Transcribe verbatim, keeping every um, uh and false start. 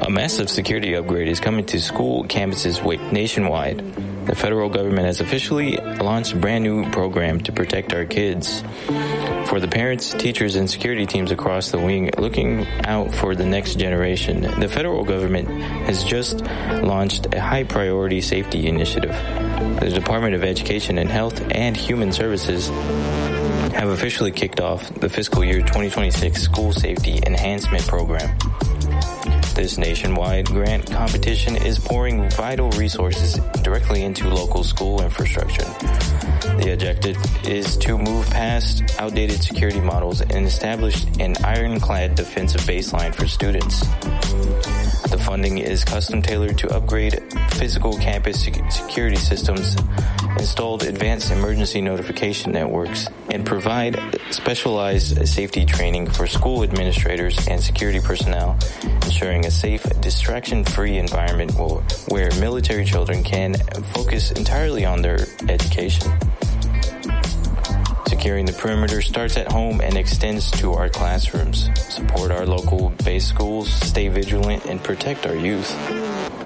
A massive security upgrade is coming to school campuses nationwide. The federal government has officially launched a brand new program to protect our kids. For the parents, teachers, and security teams across the wing looking out for the next generation, the federal government has just launched a high-priority safety initiative. The Department of Education and Health and Human Services have officially kicked off the fiscal year twenty twenty-six School Safety Enhancement Program. This nationwide grant competition is pouring vital resources directly into local school infrastructure. The objective is to move past outdated security models and establish an ironclad defensive baseline for students. The funding is custom tailored to upgrade physical campus security systems, installed advanced emergency notification networks, and provide specialized safety training for school administrators and security personnel, ensuring a safe, distraction-free environment where military children can focus entirely on their education. Securing the perimeter starts at home and extends to our classrooms. Support our local base schools, stay vigilant, and protect our youth.